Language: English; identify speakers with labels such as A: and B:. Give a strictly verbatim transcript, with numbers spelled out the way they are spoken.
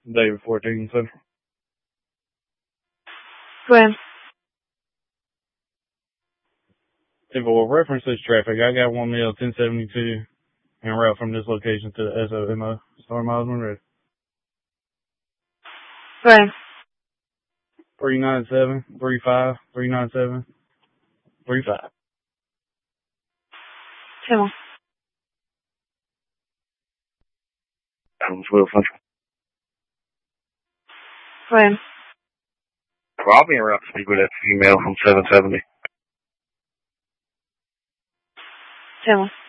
A: David fourteen Central.
B: When?
A: If it will reference this traffic, I got one mil ten seventy-two en route from this location to the S O M O. Star Miles when ready.
B: When?
A: three nine seven, three five, three nine seven, three five.
B: C'est bon.
C: twelve Central.
B: When?
C: Probably around to speak with that female from seven seventy.
B: C'est bon.